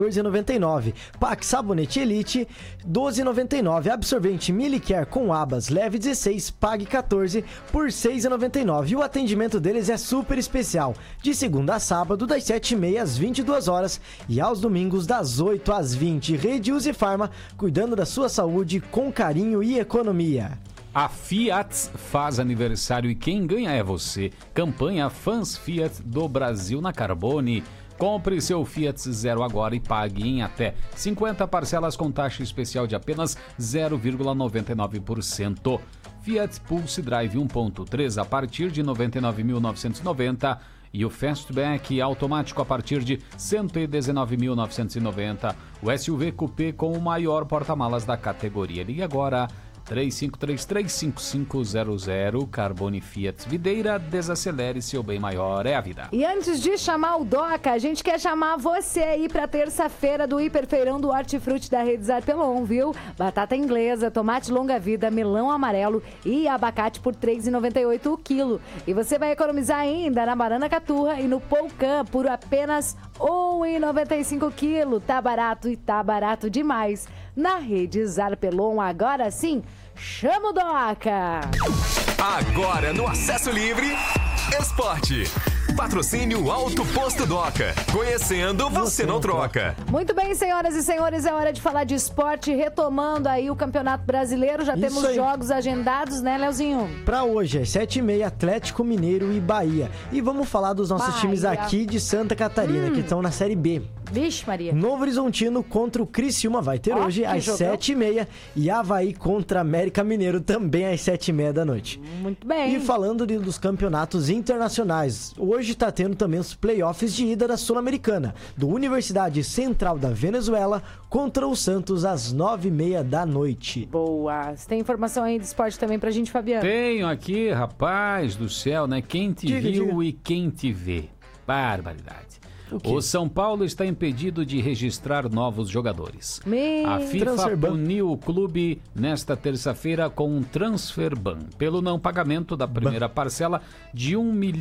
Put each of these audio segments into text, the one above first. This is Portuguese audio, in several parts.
14,99. Pack Sabonete Elite, 12,99. Absorvente Milicare com abas, leve 16, pague 14 por 6,99. E o atendimento deles é super especial, de segunda a sábado, das 7h30 às 22 horas e aos domingos, das 8 às 20. Rede Use Farma, cuidando da sua saúde com carinho e economia. A Fiat faz aniversário e quem ganha é você. Campanha Fãs Fiat do Brasil na Carbone. Compre seu Fiat Zero agora e pague em até 50 parcelas com taxa especial de apenas 0,99%. Fiat Pulse Drive 1.3 a partir de R$ 99.990 e o Fastback automático a partir de R$ 119.990. O SUV Coupé com o maior porta-malas da categoria. Ligue agora 3533-5500. Carbone Fiat Videira, desacelere, seu bem maior é a vida. E antes de chamar o Doca, a gente quer chamar você aí pra terça-feira do Hiperfeirão do Hortifruti da Rede Zarpelon, viu? Batata inglesa, tomate longa-vida, melão amarelo e abacate por R$ 3,98 o quilo. E você vai economizar ainda na banana caturra e no polcã por apenas R$ 1,95 o quilo. Tá barato e tá barato demais. Na Rede Zarpelon, agora sim, chama o Doca! Agora no Acesso Livre, Esporte. Patrocínio Alto Posto Doca. Conhecendo, você não troca. Muito bem, senhoras e senhores, é hora de falar de esporte, retomando aí o Campeonato Brasileiro. Já temos jogos agendados, né, Leozinho? Pra hoje, às 7h30, Atlético Mineiro e Bahia. E vamos falar dos nossos times aqui de Santa Catarina, que estão na Série B. Vixe, Maria. Novo Horizontino contra o Criciúma vai ter hoje às 7h30 e Avaí contra América Mineiro também às 7h30 da noite. Muito bem. E falando dos campeonatos internacionais, hoje tá tendo também os playoffs de ida da Sul-Americana, do Universidade Central da Venezuela contra o Santos às 9h30 da noite. Boa. Você tem informação aí de esporte também pra gente, Fabiano? Tenho aqui, rapaz do céu, né? Quem te viu e quem te vê. Barbaridade. O São Paulo está impedido de registrar novos jogadores. A FIFA puniu o clube nesta terça-feira com um transfer ban pelo não pagamento da primeira parcela de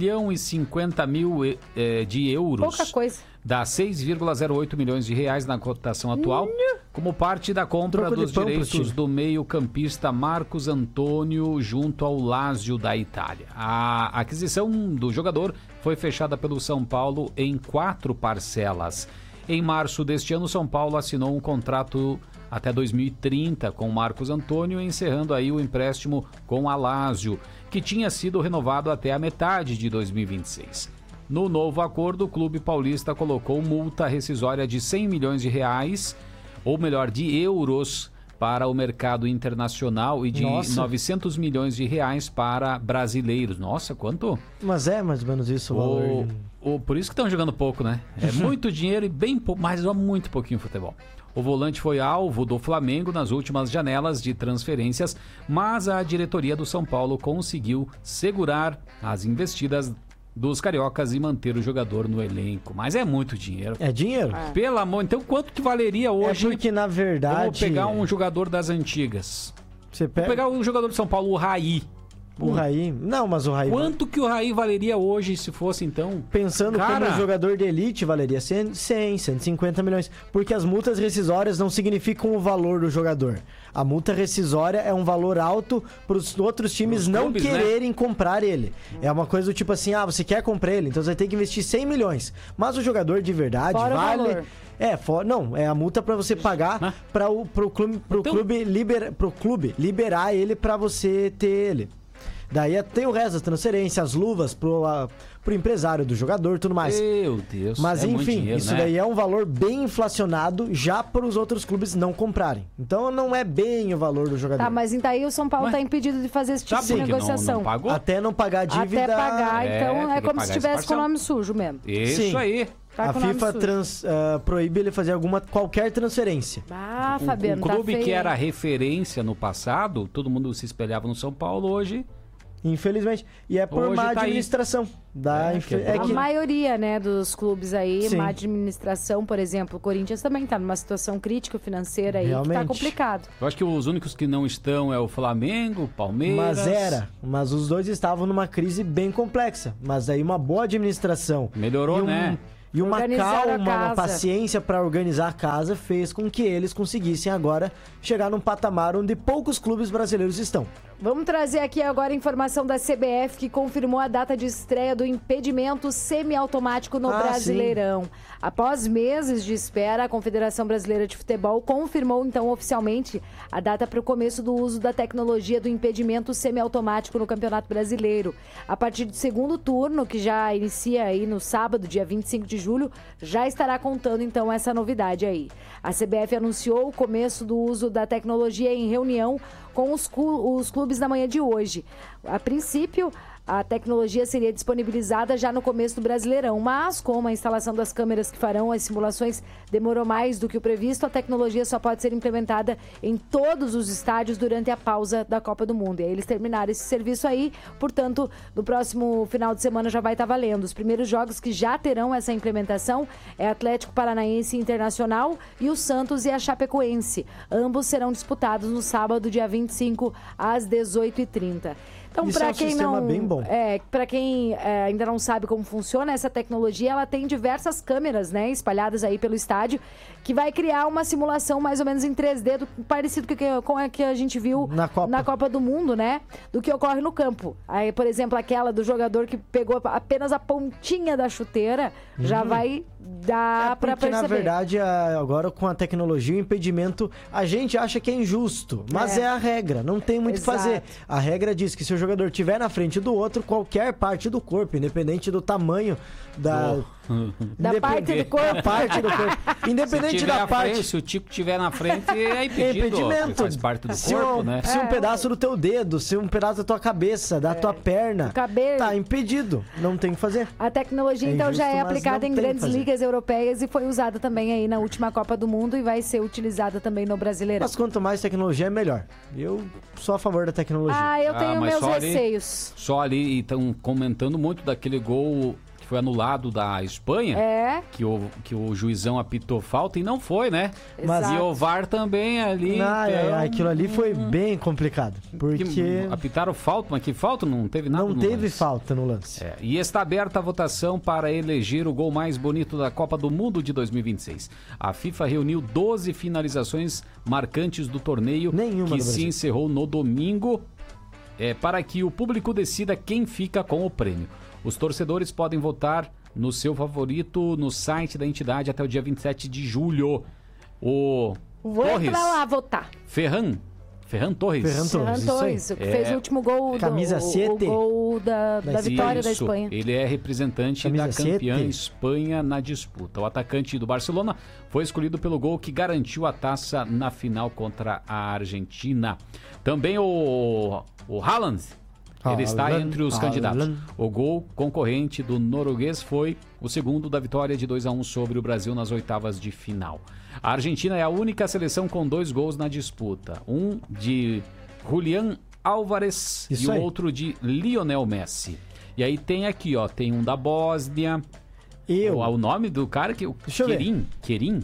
1.050.000 de euros. Pouca coisa. Dá 6,08 milhões de reais na cotação atual, como parte da compra dos direitos do meio-campista Marcos Antônio junto ao Lazio da Itália. A aquisição do jogador foi fechada pelo São Paulo em 4 parcelas. Em março deste ano, São Paulo assinou um contrato até 2030 com Marcos Antônio, encerrando aí o empréstimo com a Lazio, que tinha sido renovado até a metade de 2026. No novo acordo, o clube paulista colocou multa rescisória de 100 milhões de reais, ou melhor, de euros, para o mercado internacional e de 900 milhões de reais para brasileiros. Nossa, quanto? Mas é mais ou menos isso o valor. Por isso que estão jogando pouco, né? É muito dinheiro e bem pouco, mas muito pouquinho futebol. O volante foi alvo do Flamengo nas últimas janelas de transferências, mas a diretoria do São Paulo conseguiu segurar as investidas dos cariocas e manter o jogador no elenco. Mas é muito dinheiro. É dinheiro? Pelo amor, então quanto que valeria hoje? É porque, na verdade... Vamos pegar um jogador das antigas. Vamos pegar um jogador de São Paulo, o Raí. O Raí? Não, mas o Raí... Quanto que o Raí valeria hoje se fosse, então? Pensando como um jogador de elite, valeria 100, 150 milhões. Porque as multas rescisórias não significam o valor do jogador. A multa rescisória é um valor alto para os outros times não quererem comprar ele. É uma coisa do tipo assim, você quer comprar ele, então você vai ter que investir 100 milhões. Mas o jogador de verdade vale... Não, é a multa para você pagar pro clube liberar ele para você ter ele. Daí tem o resto das transferências, as luvas pro empresário do jogador e tudo mais. Meu Deus. Mas enfim, dinheiro, isso daí é um valor bem inflacionado já para os outros clubes não comprarem. Então não é bem o valor do jogador. Tá, mas então aí o São Paulo tá impedido de fazer esse tipo de negociação. Não pagou? Até não pagar a dívida. Até pagar, então é como se estivesse com o nome sujo mesmo. Isso aí. A FIFA proíbe ele fazer qualquer transferência. Fabiano, um clube que era referência no passado, todo mundo se espelhava no São Paulo, hoje... Infelizmente. E é por má administração. A maioria, né, dos clubes aí, má administração, por exemplo, o Corinthians também tá numa situação crítica financeira aí, que tá complicado. Eu acho que os únicos que não estão é o Flamengo, o Palmeiras... Mas os dois estavam numa crise bem complexa. Mas aí uma boa administração. Melhorou, né? E uma calma, uma paciência para organizar a casa fez com que eles conseguissem agora chegar num patamar onde poucos clubes brasileiros estão. Vamos trazer aqui agora a informação da CBF, que confirmou a data de estreia do impedimento semiautomático no Brasileirão. Sim. Após meses de espera, a Confederação Brasileira de Futebol confirmou então oficialmente a data para o começo do uso da tecnologia do impedimento semiautomático no Campeonato Brasileiro. A partir do segundo turno, que já inicia aí no sábado, dia 25 de julho, já estará contando então essa novidade aí. A CBF anunciou o começo do uso da tecnologia em reunião com os clubes na manhã de hoje. A princípio, a tecnologia seria disponibilizada já no começo do Brasileirão, mas como a instalação das câmeras que farão as simulações demorou mais do que o previsto, a tecnologia só pode ser implementada em todos os estádios durante a pausa da Copa do Mundo. E aí eles terminaram esse serviço aí, portanto, no próximo final de semana já vai estar valendo. Os primeiros jogos que já terão essa implementação é Atlético Paranaense Internacional e o Santos e a Chapecoense. Ambos serão disputados no sábado, dia 25, às 18h30. Então, para quem não, para quem ainda não sabe como funciona essa tecnologia, ela tem diversas câmeras, né, espalhadas aí pelo estádio, que vai criar uma simulação mais ou menos em 3D, parecido com a que a gente viu na Copa do Mundo, né, do que ocorre no campo. Aí, por exemplo, aquela do jogador que pegou apenas a pontinha da chuteira, já vai dar para perceber. Na verdade, agora com a tecnologia, o impedimento, a gente acha que é injusto, mas é a regra, não tem muito o que fazer. A regra diz que se o jogador estiver na frente do outro, qualquer parte do corpo, independente do tamanho da parte do corpo. Independente da parte. Frente, se o tipo estiver na frente, é impedimento. Faz parte do corpo, né? Se um pedaço do teu dedo, se um pedaço da tua cabeça, da tua perna, tá impedido. Não tem o que fazer. A tecnologia, então, já é aplicada em grandes ligas europeias e foi usada também aí na última Copa do Mundo e vai ser utilizada também no Brasileirão. Mas quanto mais tecnologia, é melhor. Eu sou a favor da tecnologia. Eu tenho meus receios. Só ali estão comentando muito daquele gol que foi anulado da Espanha, que o juizão apitou falta e não foi, né? Mas e o VAR também ali. Aquilo ali foi bem complicado, porque apitaram falta, mas que falta? Não teve nada no lance. Não teve falta no lance. E está aberta a votação para eleger o gol mais bonito da Copa do Mundo de 2026. A FIFA reuniu 12 finalizações marcantes do torneio, que se encerrou no domingo, para que o público decida quem fica com o prêmio. Os torcedores podem votar no seu favorito no site da entidade até o dia 27 de julho. Vou entrar lá votar. Ferran Torres. Ferran Torres, que fez o último gol, camisa 7. O gol da vitória da Espanha. Ele é representante camisa da campeã 7. Espanha na disputa. O atacante do Barcelona foi escolhido pelo gol que garantiu a taça na final contra a Argentina. Também o Haaland, ele está entre os candidatos. O gol concorrente do norueguês foi o segundo da vitória de 2-1 sobre o Brasil nas oitavas de final. A Argentina é a única seleção com 2 gols na disputa. Um de Julián Álvarez o outro de Lionel Messi. E aí tem aqui, tem um da Bósnia. O nome do cara que Kerim?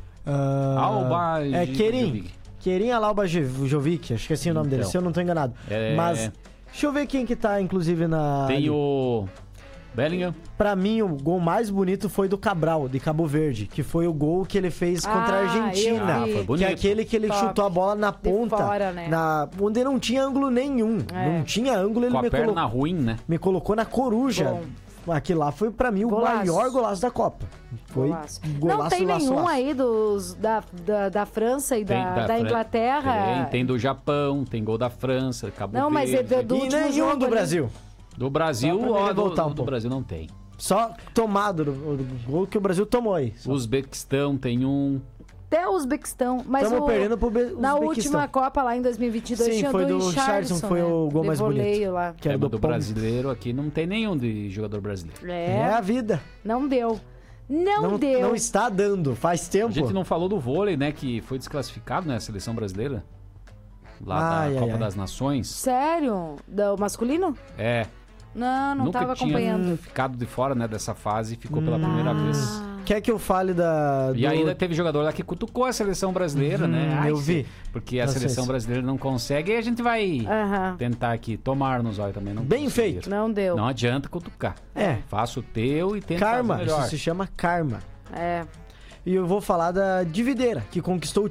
Kerim Alaba-Jovic, acho que é assim o nome dele, se eu não estou enganado. Mas deixa eu ver quem que tá, inclusive, Tem o Bellingham. Pra mim, o gol mais bonito foi do Cabral, de Cabo Verde, que foi o gol que ele fez contra a Argentina. Foi bonito. Que é aquele que ele chutou a bola na ponta, fora, né? onde não tinha ângulo nenhum. Não tinha ângulo, ele com a perna ruim, né? Me colocou na coruja. Aquilo lá foi pra mim o maior golaço da Copa. Foi golaço. Não tem nenhum aí da França e da Inglaterra. Tem do Japão, tem gol da França, Cabo Verde. Não, mas é do último nenhum jogo do Brasil. Do Brasil, do Brasil não tem. Só tomado o gol que o Brasil tomou aí. O Uzbequistão tem um. Até o Uzbequistão, mas perdendo pro Uzbequistão. Na última Copa lá em 2022 tinha foi do Richarlison, foi o gol mais bonito. Lá. Que é do brasileiro aqui, não tem nenhum de jogador brasileiro. É a vida. Não deu. Não deu. Não está dando, faz tempo. A gente não falou do vôlei, né, que foi desclassificado, né, a seleção brasileira. Lá da Copa das Nações. Sério? Do masculino? Não tava acompanhando. Tinha ficado de fora, né, dessa fase e ficou pela primeira vez. Quer que eu fale E ainda teve jogador lá que cutucou a seleção brasileira, né? Eu vi. Porque a seleção brasileira não consegue e a gente vai tentar aqui tomar nos olhos também. Não Bem conseguir. feito. Não deu. Não adianta cutucar. Faça o teu e tenta Karma, fazer melhor. isso se chama karma. É. E eu vou falar da Divideira, que conquistou o